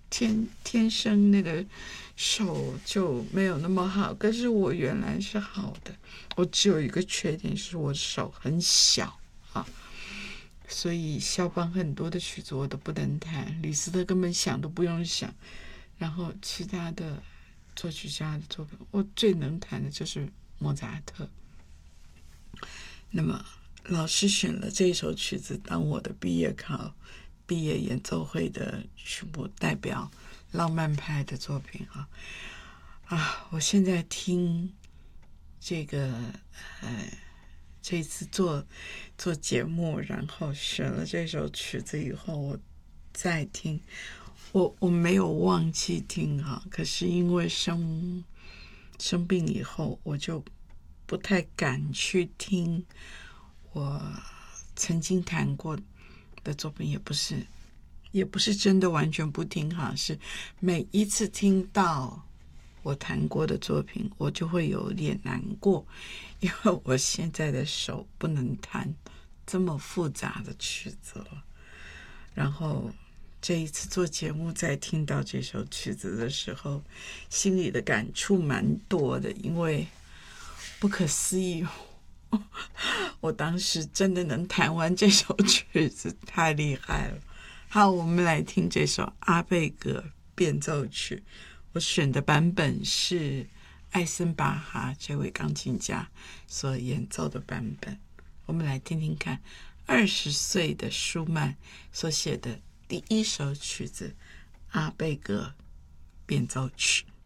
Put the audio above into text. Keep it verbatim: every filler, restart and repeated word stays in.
天天生那个手就没有那么好，可是我原来是好的，我只有一个缺点是我手很小啊，所以肖邦很多的曲子我都不能弹，李斯特根本想都不用想，然后其他的作曲家的作品，我最能弹的就是莫扎特。那么老师选了这首曲子当我的毕业考毕业演奏会的曲目，代表浪漫派的作品啊啊！我现在听这个呃，这次做做节目，然后选了这首曲子以后，我再听，我我没有忘记听哈、啊，可是因为生生病以后，我就不太敢去听我曾经弹过的作品，也不是也不是真的完全不听哈，是每一次听到我弹过的作品，我就会有点难过，因为我现在的手不能弹这么复杂的曲子了。然后这一次做节目在听到这首曲子的时候，心里的感触蛮多的，因为不可思议，我当时真的能弹完这首曲子，太厉害了。好，我们来听这首阿贝格变奏曲，我选的版本是艾森巴哈这位钢琴家所演奏的版本。我们来听听看二十岁的舒曼所写的第一首曲子阿贝格变奏曲。